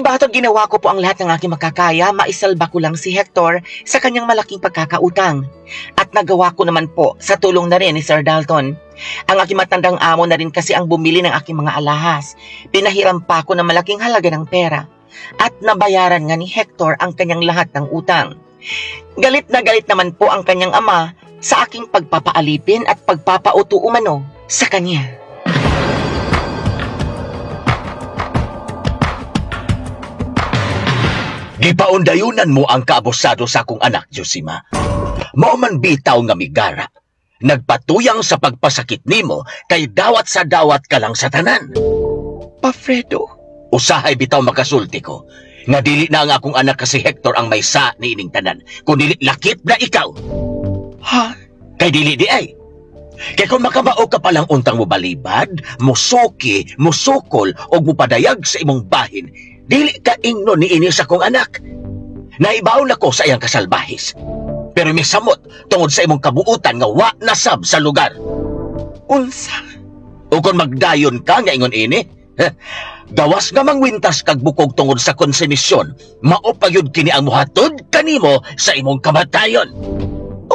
Basta't ginawa ko po ang lahat ng aking makakaya, maisalba ko lang si Hector sa kanyang malaking pagkakautang. At nagawa ko naman po sa tulong na rin ni Sir Dalton. Ang aking matandang amo na rin kasi ang bumili ng aking mga alahas. Pinahiram pa ako ng malaking halaga ng pera. At nabayaran nga ni Hector ang kanyang lahat ng utang. Galit na galit naman po ang kanyang ama sa aking pagpapaalipin at pagpapauto umano sa kanya. Gipaundayunan mo ang kaabusado sa akong anak, Josima. Mao man bitaw nga migara. Nagpatuyang sa pagpasakit nimo kay dawat sa dawat ka lang sa tanan. Pa Fredo, Usahay bitaw makasulti ko. Nga dili na ang akong anak kasi Hector ang may sa ni ining tanan. Kung dili lakip na ikaw. ha? Kay dili di ay. Kaya kung makabao ka palang untang mo balibad, musuki, musukol, o mupadayag sa imong bahin, dili ka ingno ni ini sa kong anak. Naibaw na ko sa iyang kasalbahis. Pero may samot tungod sa imong kabuutan nga wa nasab sa lugar. Unsa? O kung magdayon ka nga ingon ini, gawas nga mangwintas kag bukog tungod sa konsumisyon, mao pa yun kini ang muhatod kanimo sa imong kamatayon.